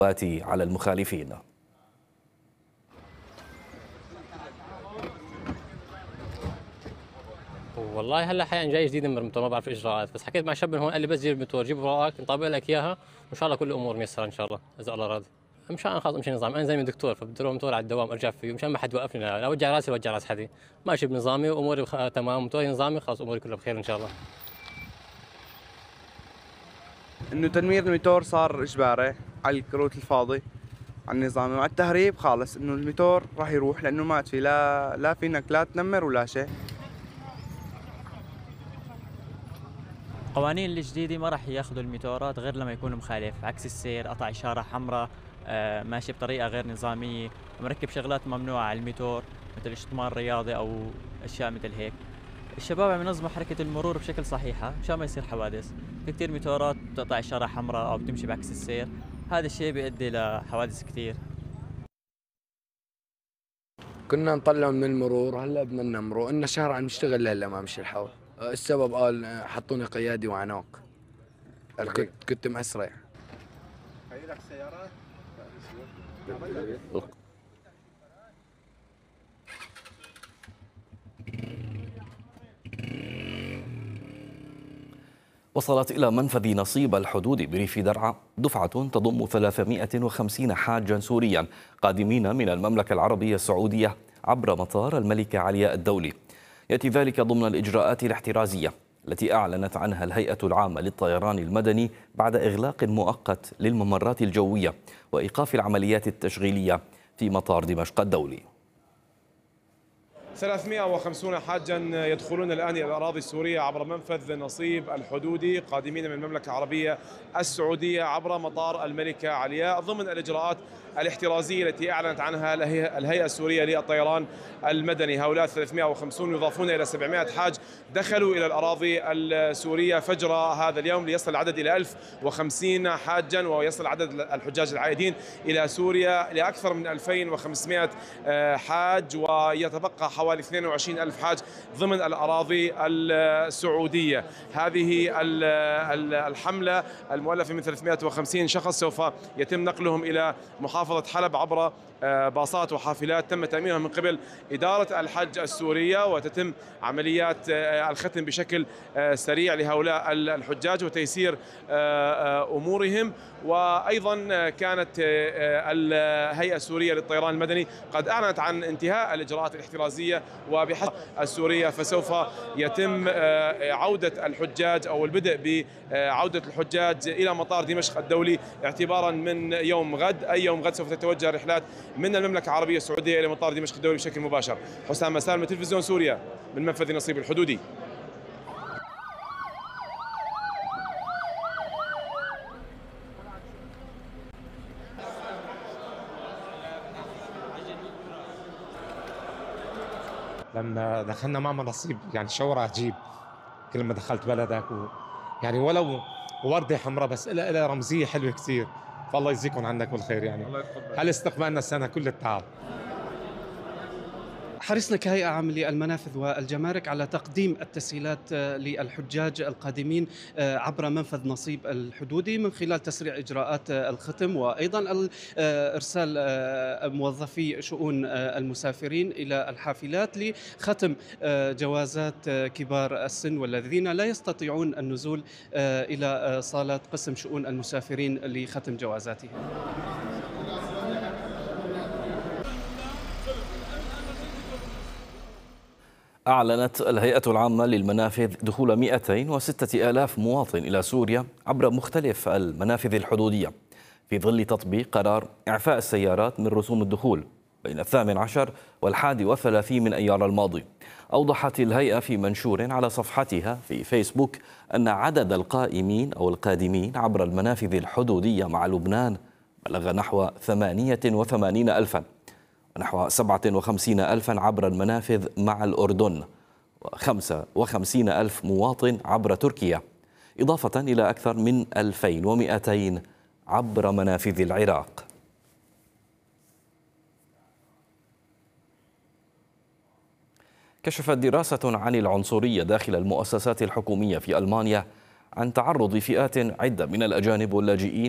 على المخالفين. والله هلا حاليا جاي جديد من الموتور، ما بعرف الاجراءات، بس حكيت مع شاب من هون قال لي بس جيب الموتور، جيب اوراقك نطبق لك اياها وان شاء الله كل الامور ميسره ان شاء الله اذا الله راضي. مشان خلص امشي نظام، انا زلمه دكتور فبدي اروح موتور على الدوام ارجع فيه، مشان ما حد يوقفني، لا اوجع راسي ولا اوجع راس حد. ماشي بنظامي واموري تمام، موتوري نظامي، خلص اموري كلها بخير ان شاء الله. انه تنوير الموتور صار اجباري على الكروت الفاضي على النظام، مع التهريب خالص انه الموتور راح يروح لانه ما في لا فينك لا تنمر ولا شيء. القوانين الجديدة ما راح ياخذوا الموتورات غير لما يكون مخالف، عكس السير، قطع إشارة حمراء، ماشي بطريقة غير نظامية، مركب شغلات ممنوعة على الموتور مثل الشطمان الرياضي أو أشياء مثل هيك. الشباب عم ينظموا حركة المرور بشكل صحيحة مشان ما يصير حوادث. في كثير موتورات بتقطع إشارة حمراء أو بتمشي بعكس السير، هذا الشيء بيؤدي لحوادث كثير. كنا نطلع من المرور، هلا بدنا ننمره، إن الشهر عم يشتغل لهلا ما مشي الحول. السبب قال حطوني قيادي وعناق، كنت مسرع. خيرك سيارات؟ وصلت إلى منفذ نصيب الحدود بريف درعا دفعة تضم 350 حاجا سوريا قادمين من المملكة العربية السعودية عبر مطار الملكة علياء الدولي. يأتي ذلك ضمن الإجراءات الاحترازية التي أعلنت عنها الهيئة العامة للطيران المدني بعد إغلاق مؤقت للممرات الجوية وإيقاف العمليات التشغيلية في مطار دمشق الدولي. 350 حاجا يدخلون الآن إلى الأراضي السورية عبر منفذ نصيب الحدودي قادمين من المملكة العربية السعودية عبر مطار الملكة علياء ضمن الإجراءات الاحترازية التي أعلنت عنها الهيئة السورية للطيران المدني. هؤلاء 350 يضافون إلى 700 حاج دخلوا إلى الأراضي السورية فجر هذا اليوم ليصل العدد إلى 1050 حاجا، ويصل عدد الحجاج العائدين إلى سوريا لأكثر من 2500 حاج، ويتبقى حوالي 22 ألف حاج ضمن الأراضي السعودية. هذه الحملة المؤلفة من 350 شخص سوف يتم نقلهم إلى محافظة حلب عبر باصات وحافلات تم تأمينها من قبل إدارة الحج السورية، وتتم عمليات الختم بشكل سريع لهؤلاء الحجاج وتيسير أمورهم. وأيضا كانت الهيئة السورية للطيران المدني قد أعلنت عن انتهاء الإجراءات الاحترازية، وبحسب السورية فسوف يتم عودة الحجاج أو البدء بعودة الحجاج إلى مطار دمشق الدولي اعتبارا من يوم غد. أي يوم غد سوف تتوجه رحلات من المملكة العربية السعودية إلى مطار دمشق الدولي بشكل مباشر. حسام مسالم، تلفزيون سوريا، من منفذ نصيب الحدودي. لما دخلنا معمل نصيب يعني شعور عجيب كل ما دخلت بلدك يعني ولو وردة حمراء بس لها رمزية حلوة كثير، فالله يجزيكم عنك بالخير. يعني هل استقبلنا السنة كل التعب. حرصنا كهيئة عامة للمنافذ والجمارك على تقديم التسهيلات للحجاج القادمين عبر منفذ نصيب الحدودي من خلال تسريع إجراءات الختم، وأيضا إرسال موظفي شؤون المسافرين إلى الحافلات لختم جوازات كبار السن والذين لا يستطيعون النزول إلى صالات قسم شؤون المسافرين لختم جوازاتهم. أعلنت الهيئة العامة للمنافذ دخول 206 آلاف مواطن إلى سوريا عبر مختلف المنافذ الحدودية في ظل تطبيق قرار إعفاء السيارات من رسوم الدخول بين 18 و31 من أيار الماضي. أوضحت الهيئة في منشور على صفحتها في فيسبوك أن عدد القائمين أو القادمين عبر المنافذ الحدودية مع لبنان بلغ نحو 88 ألفاً، ونحو 57 ألفاً عبر المنافذ مع الأردن، و55 ألف مواطن عبر تركيا، إضافة إلى أكثر من 2200 عبر منافذ العراق. كشفت دراسة عن العنصرية داخل المؤسسات الحكومية في ألمانيا عن تعرض فئات عدة من الأجانب واللاجئين